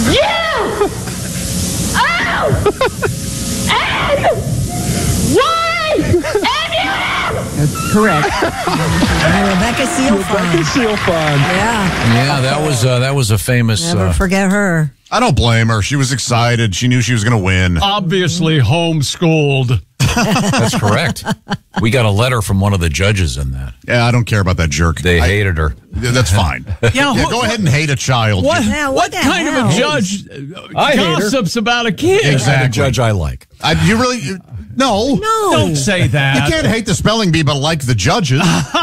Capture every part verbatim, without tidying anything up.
U O N Y M U M. That's correct. Rebecca Sealfond. Rebecca Sealfond. Yeah. Yeah, that was uh, that was a famous. Never Uh, forget her. I don't blame her. She was excited. She knew she was going to win. Obviously homeschooled. that's correct. We got a letter from one of the judges in that. Yeah, I don't care about that jerk. They I, hated her. That's fine. Yeah, yeah, who- go ahead and hate a child. What, You- Yeah, what what the kind hell? of a judge uh, I hate her. gossips about a kid? Exactly. The judge I like. I, you really? You, no. No. Don't say You that. can't hate the spelling bee, but like the judges.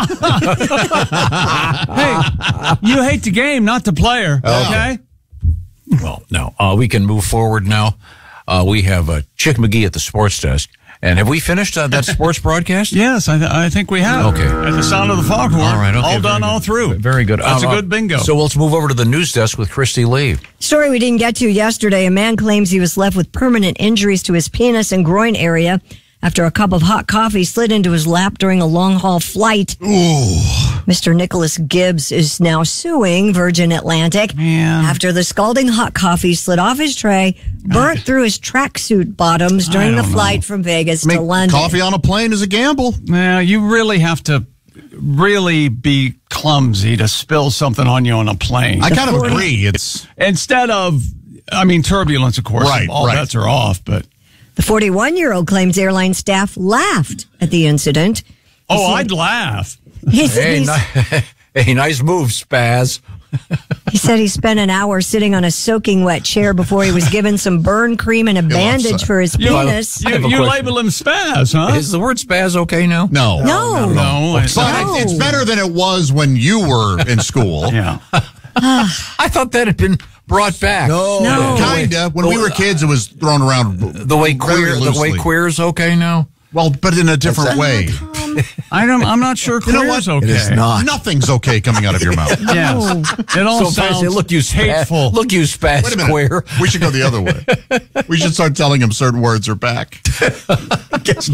Hey, you hate the game, not the player. Okay? Well, no. Uh, we can move forward now. Uh, we have uh, Chick McGee at the sports desk. And have we finished uh, that sports broadcast? Yes, I, th- I think we have. Okay. At the sound of the foghorn. All right. Okay, all very done, good. all through. Very good. That's Uh, a good bingo. So let's move over to the news desk with Christy Lee. Story we didn't get to yesterday. A man claims he was left with permanent injuries to his penis and groin area after a cup of hot coffee slid into his lap during a long-haul flight. Ooh. Mister Nicholas Gibbs is now suing Virgin Atlantic Man. after the scalding hot coffee slid off his tray, burnt through his tracksuit bottoms during I the don't flight know. from Vegas I to mean, London. coffee on a plane is a gamble. Well, you really have to really be clumsy to spill something on you on a plane. I kind of agree. It's Instead of, I mean, turbulence, of course. Right, all right. bets are off, but. The forty-one-year-old claims airline staff laughed at the incident. Oh, I'd laugh. He said, Hey, he's- ni- hey, nice move, Spaz. he said he spent an hour sitting on a soaking wet chair before he was given some burn cream and a bandage that. for his You, penis. I have you, a you question. label him spaz, huh? Is the word Spaz okay now? no. No. no. it's- But No. it's, it's better than it was when you were in school. Yeah. I thought that had been brought back. No. Kinda. When we were kids, it was thrown around The way very queer, the way loosely. queer's okay now. Well, but in a different way. I don't, I'm not sure You know queer's what? okay. It is not. Nothing's okay coming out of your mouth. Yes. It all So if I sounds say, look, you spaz, hateful. look, you spaz Wait a minute. queer. We should go the other way. We should start telling him certain words are back. Yes.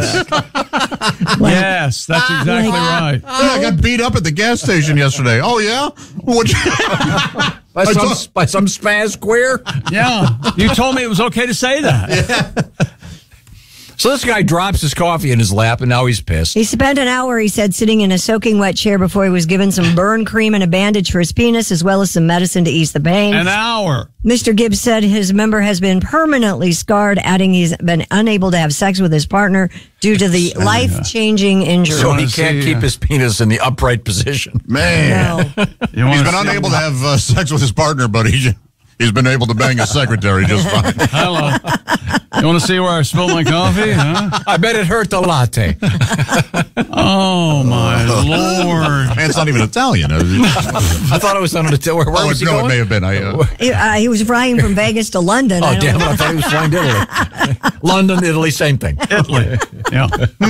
Yes, that's exactly right. Yeah, I got beat up at the gas station yesterday. Oh, yeah? What'd you- By I some, thought- by some spaz queer. Yeah. You told me it was okay to say that. So this guy drops his coffee in his lap, and now he's pissed. He spent an hour, he said, sitting in a soaking wet chair before he was given some burn cream and a bandage for his penis, as well as some medicine to ease the pain. An hour. Mister Gibbs said his member has been permanently scarred, adding he's been unable to have sex with his partner due to the life-changing injury. So he wanna can't see, keep uh, his penis in the upright position. Man. No. You He's wanna been see unable him- to have uh, sex with his partner, but he, he's been able to bang his secretary just fine. Hello. You want to see where I spilled my coffee? Huh? I bet it hurt the latte. Oh, my Lord. Man, it's not even Italian. Uh, I thought it was on a where, where oh, was he no, going? it may have been. I, uh, He, uh, he was flying from Vegas to London. I Oh, don't damn it. know. I thought he was flying to Italy. London, Italy, same thing. Italy. Yeah.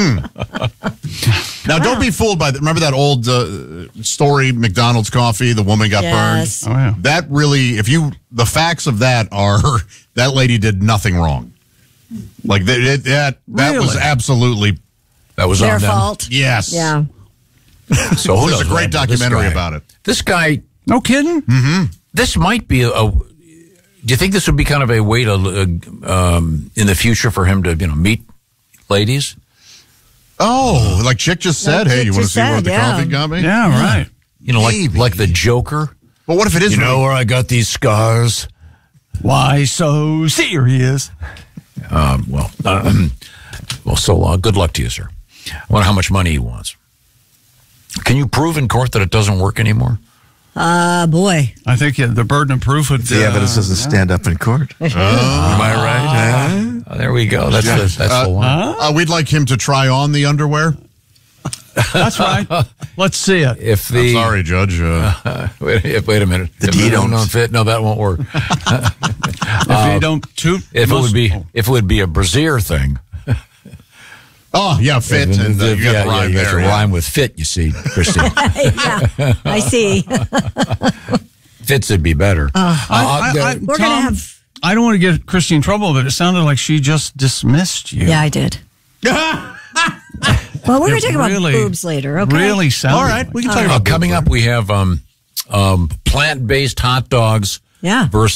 now, don't be fooled by that. Remember that old uh, story, McDonald's coffee? The woman got Yes. burned. Oh, yeah. That really, if you, the facts of that are that lady did nothing wrong. Like that, it, that, that was Really? absolutely That was Their on them. fault. yes. Yeah. So who There's a knows great what- this documentary guy- about it. This guy, No kidding? this might be a, a. Do you think this would be kind of a way to, uh, um, in the future, for him to, you know, meet ladies? Oh, like Chick just said, Like hey, Chick you want to just see what said, the yeah. coffee got me? Yeah, right. You know, like Maybe. like the Joker. But what if it is You know really- where I got these scars? Why so serious? Um, well, um, well, so uh, good luck to you, sir. I wonder how much money he wants. Can you prove in court that it doesn't work anymore? Uh, boy. I think yeah, the burden of proof would. The uh, evidence doesn't stand up in court. Am I right? Uh, there we go. That's the, that's the one. Uh, we'd like him to try on the underwear. That's right. Let's see it. If I'm the sorry, Judge. Uh, uh, wait, if- wait a minute, The if D it don't don't. fit, no, that won't work. If you don't toot, If it most- would be, if it would be a brassiere thing, oh, yeah, fit. And uh, you got yeah, the yeah, rhyme you got there. to yeah. rhyme with fit. You see, Christine, Yeah, I see. fits would be better. I, I, I, We're Tom, gonna have- I don't want to get Christy in trouble, but it sounded like she just dismissed you. Yeah, I did. Well, we're going It to talk about really- boobs later, okay? Really sounded. All right, we can talk Uh, about coming up, we have um, um, plant-based hot dogs Yeah. versus